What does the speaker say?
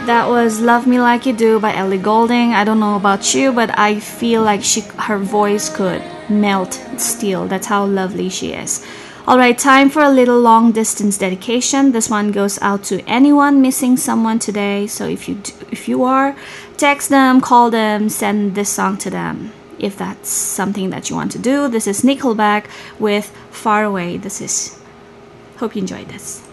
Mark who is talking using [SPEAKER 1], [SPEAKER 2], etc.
[SPEAKER 1] That was Love Me Like You Do by Ellie Goulding. I don't know about you, but I feel like her voice could melt steel. That's how lovely she is. Alright, time for a little long distance dedication. This one goes out to anyone missing someone today. So if you are, text them, call them, send this song to them. If that's something that you want to do. This is Nickelback with Far Away. Hope you enjoyed this.